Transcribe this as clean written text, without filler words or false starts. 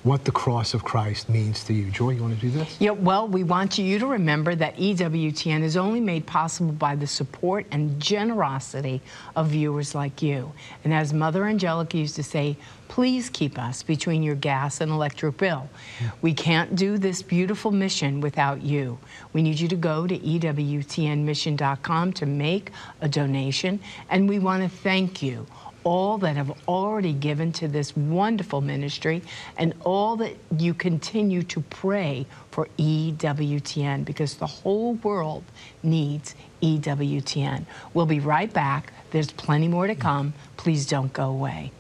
what the cross of Christ means to you. Joy, you want to do this? Yeah, well, we want you to remember that EWTN is only made possible by the support and generosity of viewers like you. And as Mother Angelica used to say, please keep us between your gas and electric bill. We can't do this beautiful mission without you. We need you to go to EWTNmission.com to make a donation, and we want to thank you, all that have already given to this wonderful ministry, and all that you continue to pray for EWTN, because the whole world needs EWTN. We'll be right back. There's plenty more to come. Please don't go away.